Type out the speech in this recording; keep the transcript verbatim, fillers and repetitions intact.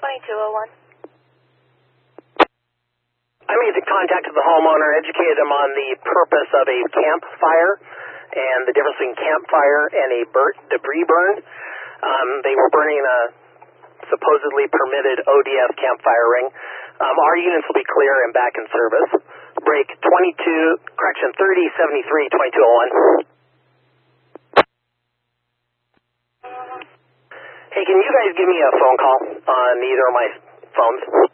twenty-two oh one. I made the contact of the homeowner, educated him on the purpose of a campfire and the difference between campfire and a bur debris burn. Um, they were burning a supposedly permitted O D S campfire ring. Um, our units will be clear and back in service. Break twenty-two, correction, thirty seventy-three, twenty-two oh one. Hey, can you guys give me a phone call on either of my phones?